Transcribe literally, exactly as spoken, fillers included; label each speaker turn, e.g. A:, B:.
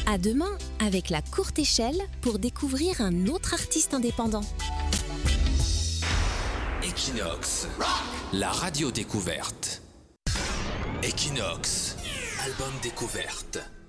A: À demain avec La Courte Échelle pour découvrir un autre artiste indépendant.
B: Equinox, la radio découverte. Equinox, album découverte.